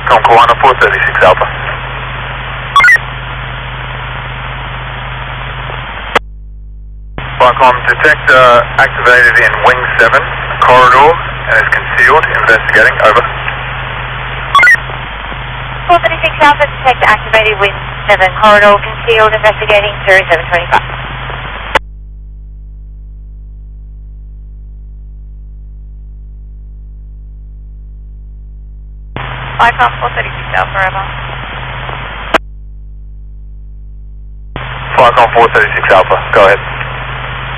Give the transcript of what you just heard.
Tom Kiwana 436 Alpha. Viacom, detector activated in wing 7, corridor, and is concealed, investigating, over. 436 Alpha, detector activated, wing 7, corridor, concealed, investigating, 0725. Viacom 436 Alpha, over. Viacom 436 Alpha, go ahead.